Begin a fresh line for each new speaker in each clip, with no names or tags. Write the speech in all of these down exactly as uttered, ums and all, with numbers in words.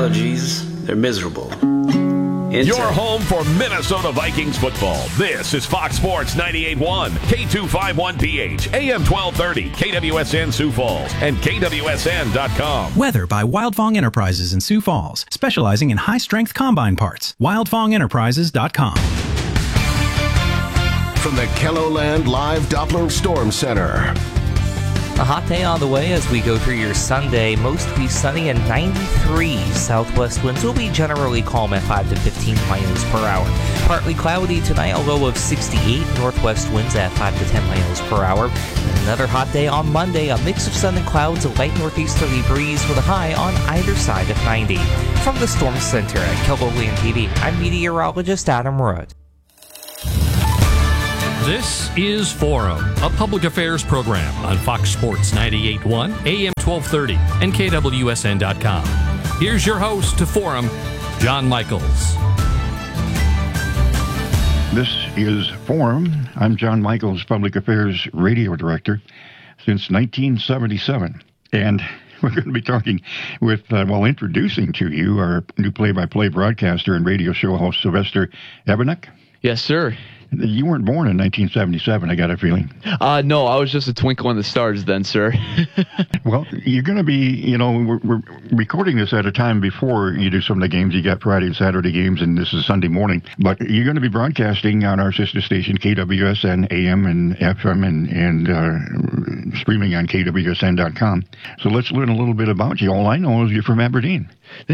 allergies, they're miserable. Intel.
Your home for Minnesota Vikings football. This is Fox Sports ninety-eight point one, K two fifty-one P H, A M twelve thirty, K W S N Sioux Falls, and K W S N dot com.
Weather by Wildfong Enterprises in Sioux Falls, specializing in high-strength combine parts. wildfong enterprises dot com.
From the Kelloland Live Doppler Storm Center.
A hot day on the way as we go through your Sunday. Mostly sunny and ninety-three. Southwest winds will be generally calm at five to fifteen miles per hour. Partly cloudy tonight, a low of sixty-eight. Northwest winds at five to ten miles per hour. And another hot day on Monday. A mix of sun and clouds, a light northeasterly breeze with a high on either side of ninety. From the Storm Center at Kelloland T V, I'm meteorologist Adam Rudd.
This is Forum, a public affairs program on Fox Sports ninety-eight point one, A M twelve thirty, and K W S N dot com. Here's your host to Forum, John Michaels.
This is Forum. I'm John Michaels, Public Affairs Radio Director since nineteen seventy-seven. And we're going to be talking with, uh, well, introducing to you our new play-by-play broadcaster and radio show host, Sylvester Ebenuk.
Yes, sir.
You weren't born in nineteen seventy-seven, I got a feeling.
Uh, no, I was just a twinkle in the stars then, sir.
Well, you're going to be, you know, we're, we're recording this at a time before you do some of the games. You got Friday and Saturday games, and this is Sunday morning. But you're going to be broadcasting on our sister station, K W S N A M and F M, and, and uh, streaming on K W S N dot com. So let's learn a little bit about you. All I know is you're from Aberdeen.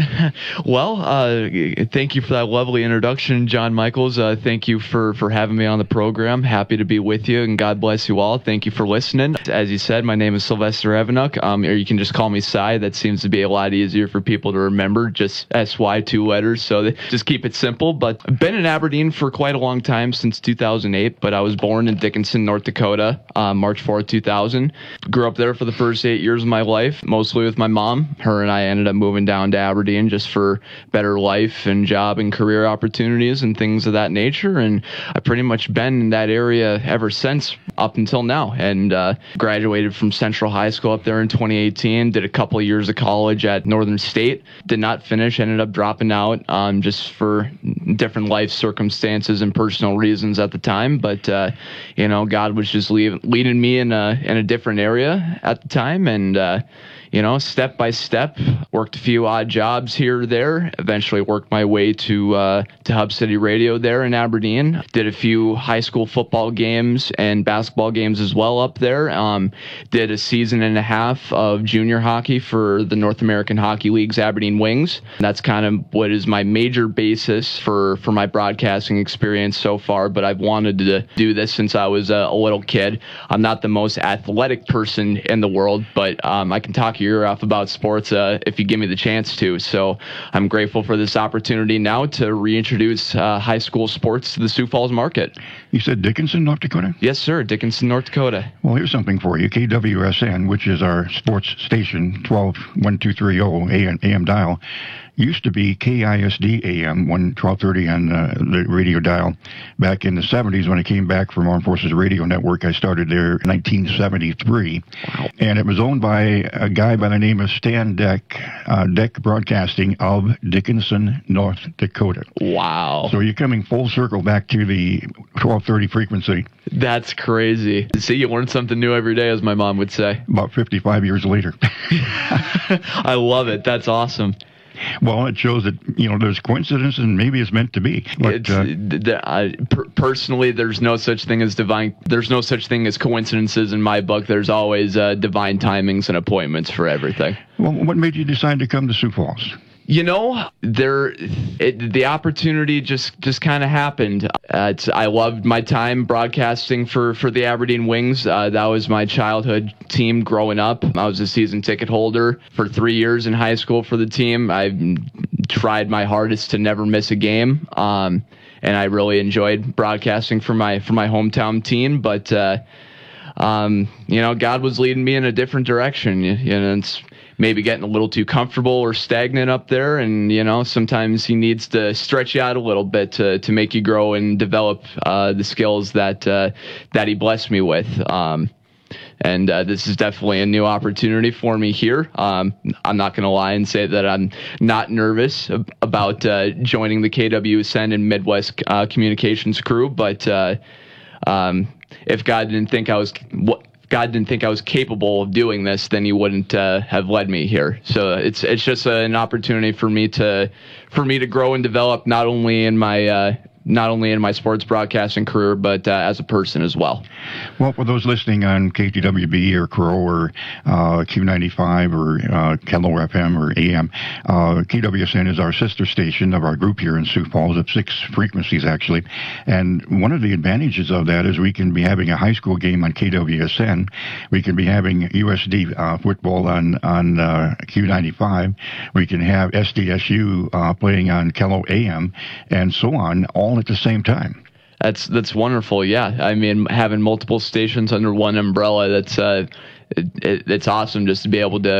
Well, uh, thank you for that lovely introduction, John Michaels. Uh, thank you for, for having me on the program. Happy to be with you, and God bless you all. Thank you for listening. As you said, my name is Sylvester Ebenuk, um, or you can just call me Cy. That seems to be a lot easier for people to remember, just S Y, two letters, so they just keep it simple. But I've been in Aberdeen for quite a long time, since two thousand eight, but I was born in Dickinson, North Dakota, uh, March fourth, two thousand. Grew up there for the first eight years of my life, mostly with my mom. Her and I ended up moving down to Aberdeen just for better life and job and career opportunities and things of that nature. And I've pretty much been in that area ever since, up until now. And uh, graduated from Central High School up there in twenty eighteen. Did a couple of years of college at Northern State. Did not finish. Ended up dropping out um, just for different life circumstances and personal reasons at the time. But uh, you know, God was just leave, leading me in a in a different area at the time, and uh, you know, step by step, worked a few odd jobs here or there. Eventually worked my way to uh, to Hub City Radio there in Aberdeen. Did a few high school football games and basketball games as well up there. Um, did a season and a half of junior hockey for the North American Hockey League's Aberdeen Wings. That's kind of what is my major basis for, for my broadcasting experience so far, but I've wanted to do this since I was a, a little kid. I'm not the most athletic person in the world, but um, I can talk your ear off about sports uh, if you give me the chance to. So I'm grateful for this opportunity now to reintroduce uh, high school sports to the Sioux Falls market.
You said Dickinson, North Dakota?
Yes, sir. Dickinson, North Dakota.
Well, here's something for you. K W S N, which is our sports station, twelve one two three zero A M dial, used to be K I S D A M, twelve thirty on uh, the radio dial. Back in the seventies, when I came back from Armed Forces Radio Network, I started there in nineteen seventy-three. Wow. And it was owned by a guy by the name of Stan Deck, uh, Deck Broadcasting of Dickinson, North Dakota.
Wow.
So you're coming full circle back to the twelve thirty frequency.
That's crazy. See, you learn something new every day, as my mom would say.
About fifty-five years later.
I love it. That's awesome.
Well, it shows that, you know, there's coincidence and maybe it's meant to be. But,
it's,
uh,
the, I, per- personally, there's no such thing as divine. There's no such thing as coincidences in my book. There's always uh, divine timings and appointments for everything.
Well, what made you decide to come to Sioux Falls?
You know, there, it, the opportunity just, just kind of happened. Uh, it's, I loved my time broadcasting for, for the Aberdeen Wings. Uh, that was my childhood team growing up. I was a season ticket holder for three years in high school for the team. I tried my hardest to never miss a game, um, and I really enjoyed broadcasting for my for my hometown team. But uh, um, you know, God was leading me in a different direction. You, you know, it's maybe getting a little too comfortable or stagnant up there. And, you know, sometimes he needs to stretch you out a little bit to, to make you grow and develop uh, the skills that uh, that he blessed me with. Um, and uh, this is definitely a new opportunity for me here. Um, I'm not going to lie and say that I'm not nervous ab- about uh, joining the K W S N and Midwest uh, Communications crew, but uh, um, if God didn't think I was what. God didn't think I was capable of doing this, then He wouldn't uh, have led me here. So it's it's just a, an opportunity for me to for me to grow and develop, not only in my uh, not only in my sports broadcasting career, but uh, as a person as well.
Well, for those listening on K T W B or Crow or uh, Q ninety-five or uh, Kello F M or A M, uh, K W S N is our sister station of our group here in Sioux Falls of six frequencies, actually. And one of the advantages of that is we can be having a high school game on K W S N. We can be having U S D uh, football on, on uh, Q ninety-five. We can have S D S U uh, playing on Kello A M, and so on, all at the same time.
That's that's wonderful. Yeah, I mean, having multiple stations under one umbrella, that's uh, it, it, it's awesome just to be able to